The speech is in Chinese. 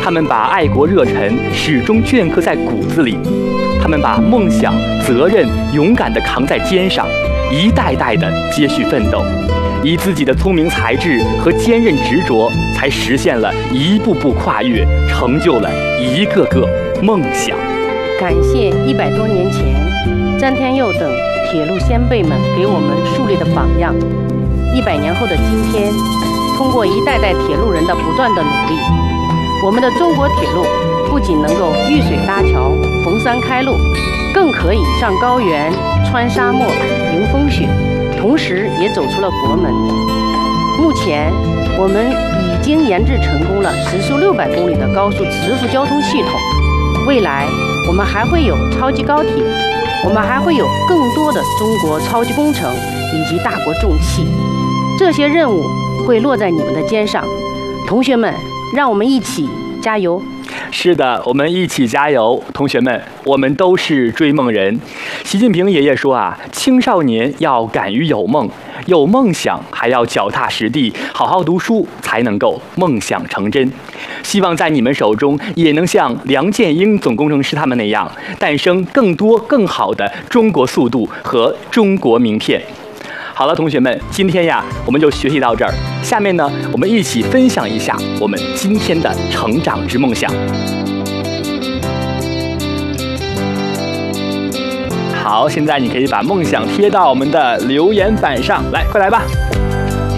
他们把爱国热忱始终镌刻在骨子里，他们把梦想、责任勇敢地扛在肩上，一代代地接续奋斗，以自己的聪明才智和坚韧执着，才实现了一步步跨越，成就了一个个梦想。 感谢100多年前詹天佑等铁路先辈们给我们树立的榜样。100年后的今天，通过一代代铁路人的不断的努力，我们的中国铁路不仅能够遇水搭桥、逢山开路，更可以上高原、穿沙漠、迎风雪，同时也走出了国门。目前，我们已经研制成功了时速600公里的高速磁浮交通系统。未来，我们还会有超级高铁，我们还会有更多的中国超级工程以及大国重器。这些任务会落在你们的肩上，同学们，让我们一起加油！ 是的，我们一起加油，同学们，我们都是追梦人。习近平爷爷说啊，青少年要敢于有梦，有梦想还要脚踏实地，好好读书，才能够梦想成真。希望在你们手中也能像梁建英总工程师他们那样，诞生更多更好的中国速度和中国名片。好了，同学们，今天呀，我们就学习到这儿。下面呢，我们一起分享一下我们今天的成长之梦想。好，现在你可以把梦想贴到我们的留言板上，来，快来吧！